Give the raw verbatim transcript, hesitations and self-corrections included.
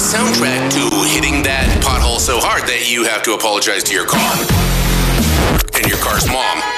soundtrack to hitting that pothole so hard that you have to apologize to your car and your car's mom.